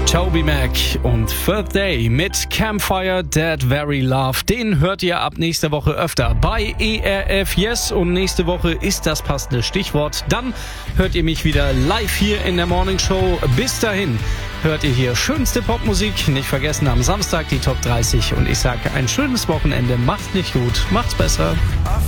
Toby Mac und Third Day mit Campfire Dead Very Love. Den hört ihr ab nächster Woche öfter bei ERF Yes und nächste Woche ist das passende Stichwort. Dann hört ihr mich wieder live hier in der Morning Show. Bis dahin hört ihr hier schönste Popmusik. Nicht vergessen am Samstag die Top 30 und ich sage ein schönes Wochenende. Macht's nicht gut, macht's besser.